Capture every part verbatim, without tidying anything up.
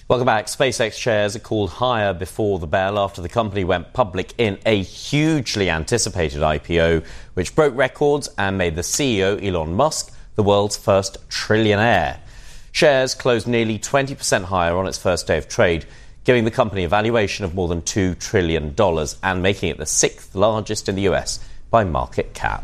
Welcome back. SpaceX shares are called higher before the bell after the company went public in a hugely anticipated I P O, which broke records and made the C E O, Elon Musk, the world's first trillionaire. Shares closed nearly twenty percent higher on its first day of trade, giving the company a valuation of more than two trillion dollars and making it the sixth largest in the U S by market cap.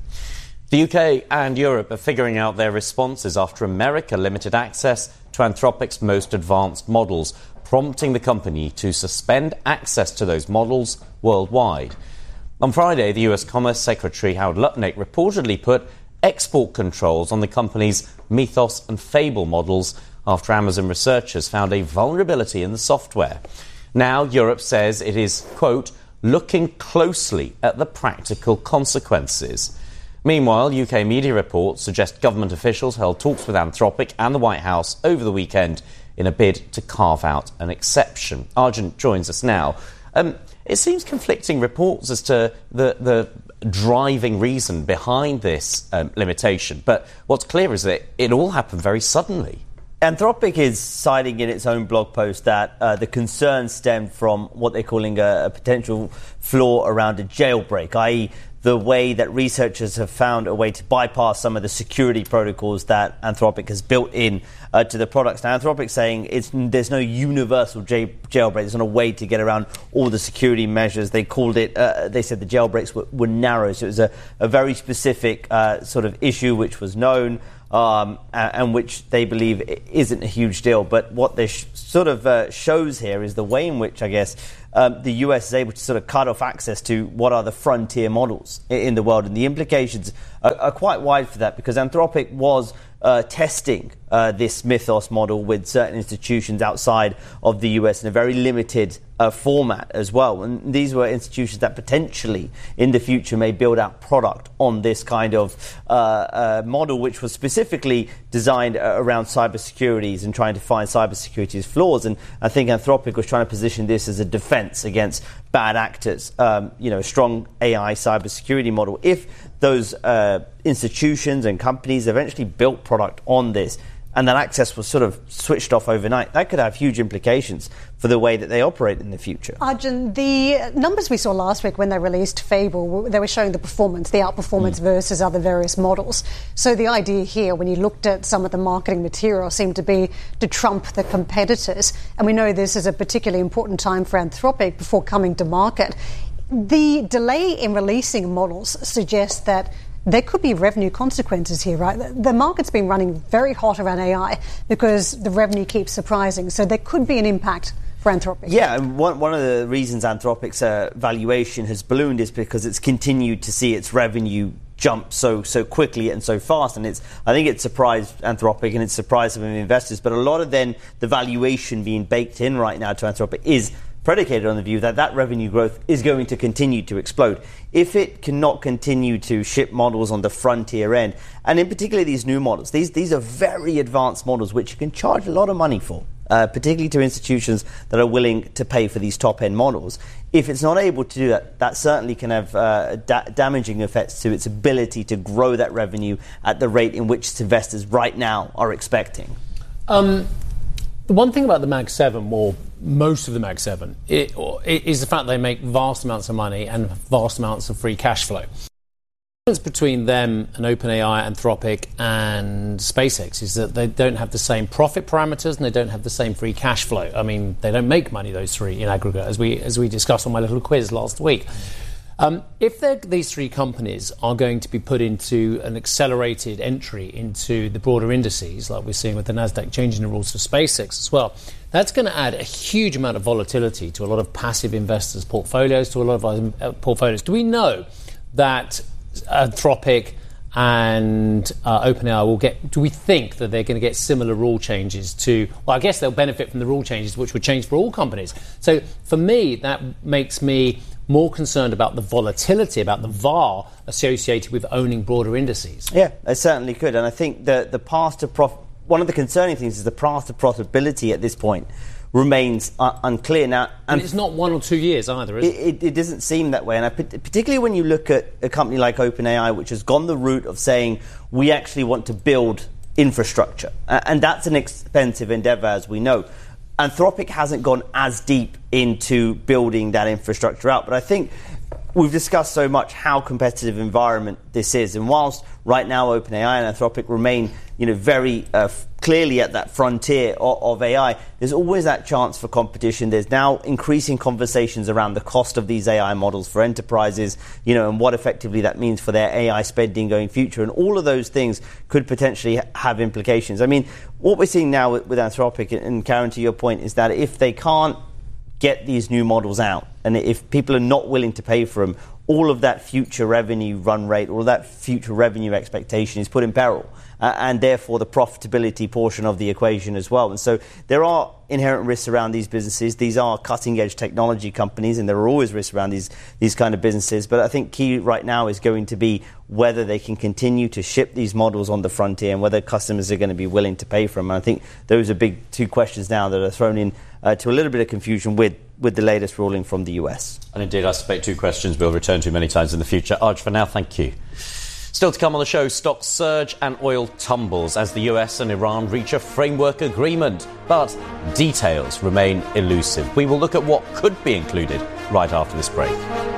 The U K and Europe are figuring out their responses after America limited access to Anthropic's most advanced models, prompting the company to suspend access to those models worldwide. On Friday, the U S Commerce Secretary Howard Lutnick reportedly put export controls on the company's Mythos and Fable models after Amazon researchers found a vulnerability in the software. Now Europe says it is, quote, looking closely at the practical consequences. Meanwhile, U K media reports suggest government officials held talks with Anthropic and the White House over the weekend in a bid to carve out an exception. Arjun joins us now. Um, it seems conflicting reports as to the, the driving reason behind this um, limitation, but what's clear is that it all happened very suddenly. Anthropic is citing in its own blog post that uh, the concerns stemmed from what they're calling a, a potential flaw around a jailbreak, that is the way that researchers have found a way to bypass some of the security protocols that Anthropic has built in uh, to the products. Now, Anthropic's saying it's, there's no universal j- jailbreak. There's not a way to get around all the security measures. They called it, uh, they said the jailbreaks were, were narrow. So it was a, a very specific uh, sort of issue which was known. Um, and, and which they believe isn't a huge deal. But what this sh- sort of uh, shows here is the way in which, I guess, um, the U S is able to sort of cut off access to what are the frontier models in, in the world. And the implications are, are quite wide for that, because Anthropic was uh, testing uh, this Mythos model with certain institutions outside of the U S in a very limited uh, format as well. And these were institutions that potentially in the future may build out product on this kind of uh, uh, model, which was specifically designed uh, around cybersecurities and trying to find cybersecurity's flaws. And I think Anthropic was trying to position this as a defense against bad actors, um, you know, a strong A I cybersecurity model. If those uh, institutions and companies eventually built product on this, and that access was sort of switched off overnight, that could have huge implications for the way that they operate in the future. Arjun, the numbers we saw last week when they released Fable, they were showing the performance, the outperformance mm. versus other various models. So the idea here, when you looked at some of the marketing material, seemed to be to trump the competitors. And we know this is a particularly important time for Anthropic before coming to market. The delay in releasing models suggests that there could be revenue consequences here, right? The market's been running very hot around A I because the revenue keeps surprising. So there could be an impact for Anthropic. Yeah, and one, one of the reasons Anthropic's uh, valuation has ballooned is because it's continued to see its revenue jump so so quickly and so fast. And it's I think it surprised Anthropic and it's surprised some of the investors. But a lot of then the valuation being baked in right now to Anthropic is predicated on the view that that revenue growth is going to continue to explode. If it cannot continue to ship models on the frontier end, and in particular these new models, these these are very advanced models which you can charge a lot of money for, uh, particularly to institutions that are willing to pay for these top-end models. If it's not able to do that, that certainly can have uh, da- damaging effects to its ability to grow that revenue at the rate in which its investors right now are expecting. Um, the one thing about the Mag seven, or most of the Mag seven, it, it is the fact they make vast amounts of money and vast amounts of free cash flow. The difference between them and OpenAI, Anthropic and SpaceX is that they don't have the same profit parameters and they don't have the same free cash flow. I mean, they don't make money, those three, in aggregate, as we as we discussed on my little quiz last week. Um, if these three companies are going to be put into an accelerated entry into the broader indices, like we're seeing with the NASDAQ changing the rules for SpaceX as well, that's going to add a huge amount of volatility to a lot of passive investors' portfolios, to a lot of our uh, portfolios. Do we know that Anthropic and uh, OpenAI will get, do we think that they're going to get similar rule changes to, well, I guess they'll benefit from the rule changes, which would change for all companies. So for me, that makes me more concerned about the volatility, about the V A R associated with owning broader indices. Yeah, it certainly could. And I think the, the path to profit, one of the concerning things is the path to profitability at this point remains uh, unclear. Now, and it's not one or two years either, is it? It, it, it doesn't seem that way. And I, particularly when you look at a company like OpenAI, which has gone the route of saying, we actually want to build infrastructure. Uh, and that's an expensive endeavor, as we know. Anthropic hasn't gone as deep into building that infrastructure out. But I think we've discussed so much how competitive environment this is. And whilst right now OpenAI and Anthropic remain, you know, very uh, clearly at that frontier of, of A I, there's always that chance for competition. There's now increasing conversations around the cost of these A I models for enterprises, you know, and what effectively that means for their A I spending going future. And all of those things could potentially have implications. I mean, what we're seeing now with, with Anthropic, and Karen, to your point, is that if they can't get these new models out, and if people are not willing to pay for them, all of that future revenue run rate, all of that future revenue expectation is put in peril, uh, and therefore the profitability portion of the equation as well. And so there are inherent risks around these businesses. These are cutting-edge technology companies, and there are always risks around these, these kind of businesses. But I think key right now is going to be whether they can continue to ship these models on the frontier and whether customers are going to be willing to pay for them. And I think those are big two questions now that are thrown in uh, to a little bit of confusion with with the latest ruling from the U S. And indeed, I suspect two questions we'll return to many times in the future. Arj, for now, thank you. Still to come on the show, stocks surge and oil tumbles as the U S and Iran reach a framework agreement. But details remain elusive. We will look at what could be included right after this break.